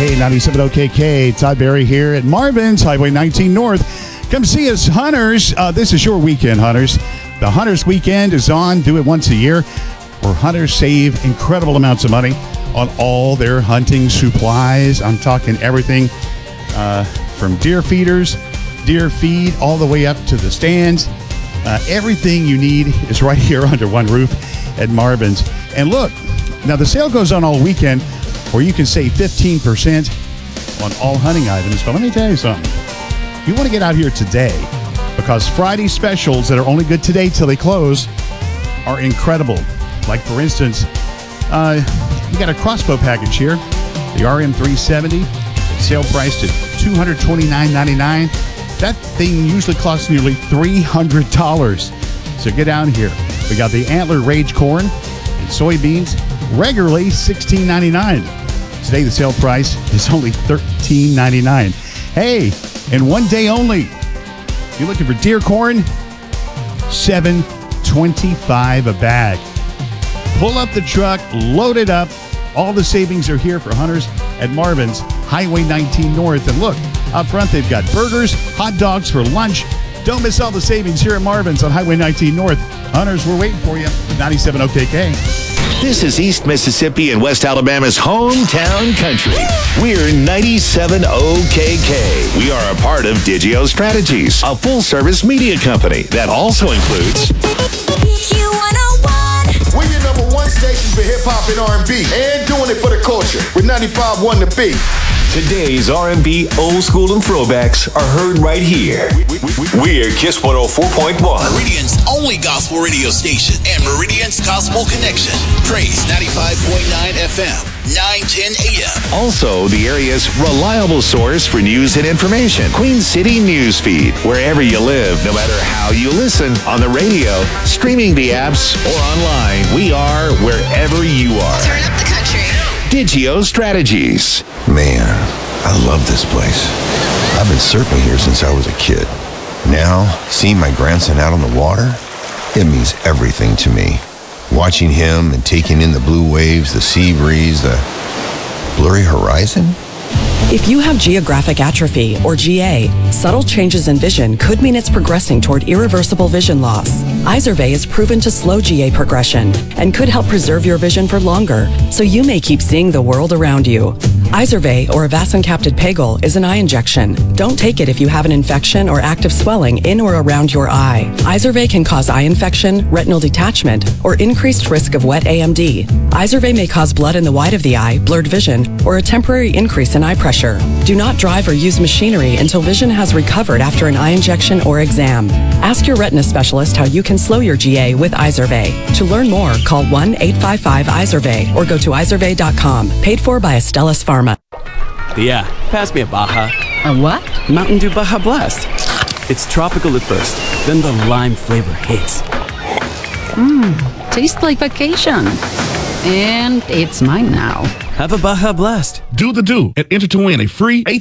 Hey, 97 OKK, Todd Berry here at Marvin's, Highway 19 North. Come see us, hunters. This is your weekend, hunters. The Hunters Weekend is on. Do it once a year, where hunters save incredible amounts of money on all their hunting supplies. I'm talking everything from deer feeders, deer feed, all the way up to the stands. Everything you need is right here under one roof at Marvin's. And look, now the sale goes on all weekend, where you can save 15% on all hunting items. But let me tell you something. You want to get out here today, because Friday specials that are only good today till they close are incredible. Like, for instance, you got a crossbow package here, the RM370, sale priced at $229.99. That thing usually costs nearly $300. So get down here. We got the Antler Rage corn and soybeans, regularly $16.99. Today the sale price is only $13.99. Hey, and one day only. You're looking for deer corn, $7.25 a bag. Pull up the truck, load it up. All the savings are here for hunters at Marvin's, Highway 19 North. And look, out front they've got burgers, hot dogs for lunch. Don't miss all the savings here at Marvin's on Highway 19 North. Hunters, we're waiting for you. 97 OKK. This is East Mississippi and West Alabama's hometown country. We're 97 OKK. We are a part of Digio Strategies, a full-service media company that also includes Q101. We're your number one station for hip-hop and R&B, and doing it for the culture with 95.1 The Beat. Today's R&B, old school, and throwbacks are heard right here. We're Kiss 104.1. Meridian's only gospel radio station and Meridian's Gospel Connection. Praise 95.9 FM, 910 AM. Also, the area's reliable source for news and information. Queen City Newsfeed. Wherever you live, no matter how you listen, on the radio, streaming the apps, or online, we are wherever you are. Turn up the country. Digio Strategies. Man, I love this place. I've been surfing here since I was a kid. Now, seeing my grandson out on the water, it means everything to me. Watching him and taking in the blue waves, the sea breeze, the blurry horizon. If you have geographic atrophy, or GA, subtle changes in vision could mean it's progressing toward irreversible vision loss. Izervay is proven to slow GA progression and could help preserve your vision for longer, so you may keep seeing the world around you. Izervay, or avacincaptad pegol, is an eye injection. Don't take it if you have an infection or active swelling in or around your eye. Izervay can cause eye infection, retinal detachment, or increased risk of wet AMD. Izervay may cause blood in the white of the eye, blurred vision, or a temporary increase in eye pressure. Do not drive or use machinery until vision has recovered after an eye injection or exam. Ask your retina specialist how you can slow your GA with Izervay. To learn more, call 1-855-IZERVAY or go to izervay.com. Paid for by Astellas Pharma. Yeah, pass me a Baja. A what? Mountain Dew Baja Blast. It's tropical at first, then the lime flavor hits. Tastes like vacation. And it's mine now. Have a Baja Blast. Do the do and enter to win a free